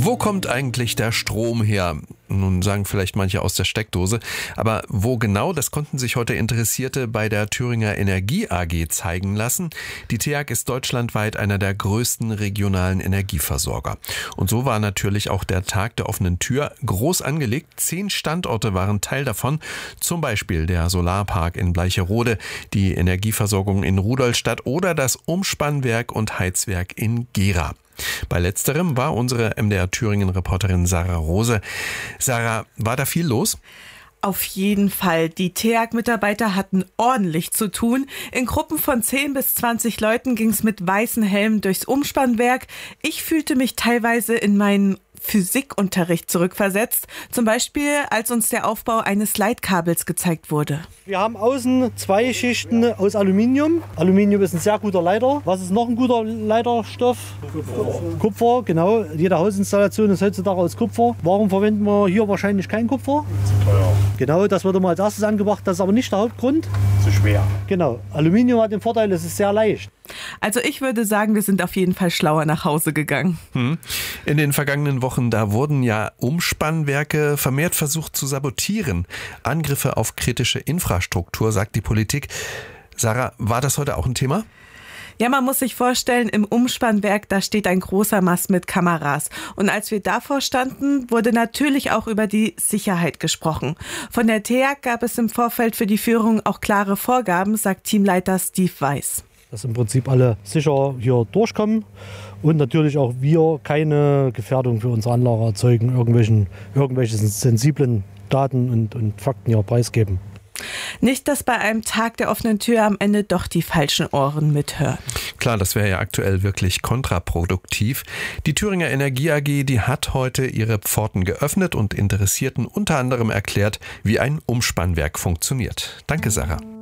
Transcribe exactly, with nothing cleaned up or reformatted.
Wo kommt eigentlich der Strom her? Nun sagen vielleicht manche aus der Steckdose, aber wo genau, das konnten sich heute Interessierte bei der Thüringer Energie A G zeigen lassen. Die T E A G ist deutschlandweit einer der größten regionalen Energieversorger. Und so war natürlich auch der Tag der offenen Tür groß angelegt. Zehn Standorte waren Teil davon, zum Beispiel der Solarpark in Bleicherode, die Energieversorgung in Rudolstadt oder das Umspannwerk und Heizwerk in Gera. Bei letzterem war unsere M D R Thüringen-Reporterin Sarah Rose. Sarah, war da viel los? Auf jeden Fall. Die T E A G-Mitarbeiter hatten ordentlich zu tun. In Gruppen von zehn bis zwanzig Leuten ging es mit weißen Helmen durchs Umspannwerk. Ich fühlte mich teilweise in meinen Physikunterricht zurückversetzt. Zum Beispiel, als uns der Aufbau eines Leitkabels gezeigt wurde. Wir haben außen zwei Schichten aus Aluminium. Aluminium ist ein sehr guter Leiter. Was ist noch ein guter Leiterstoff? Kupfer. Kupfer, genau. Jede Hausinstallation ist heutzutage aus Kupfer. Warum verwenden wir hier wahrscheinlich kein Kupfer? Zu teuer. Genau, das wird immer als erstes angebracht. Das ist aber nicht der Hauptgrund. Zu schwer. Genau. Aluminium hat den Vorteil, es ist sehr leicht. Also ich würde sagen, wir sind auf jeden Fall schlauer nach Hause gegangen. Hm. In den vergangenen Wochen, da wurden ja Umspannwerke vermehrt versucht zu sabotieren. Angriffe auf kritische Infrastruktur, sagt die Politik. Sarah, war das heute auch ein Thema? Ja, man muss sich vorstellen, im Umspannwerk, da steht ein großer Mast mit Kameras. Und als wir davor standen, wurde natürlich auch über die Sicherheit gesprochen. Von der T E A G gab es im Vorfeld für die Führung auch klare Vorgaben, sagt Teamleiter Steve Weiß. Dass im Prinzip alle sicher hier durchkommen und natürlich auch wir keine Gefährdung für unsere Anlage erzeugen, irgendwelchen, irgendwelche sensiblen Daten und, und Fakten hier preisgeben. Nicht, dass bei einem Tag der offenen Tür am Ende doch die falschen Ohren mithören. Klar, das wäre ja aktuell wirklich kontraproduktiv. Die Thüringer Energie A G, die hat heute ihre Pforten geöffnet und Interessierten unter anderem erklärt, wie ein Umspannwerk funktioniert. Danke, Sarah.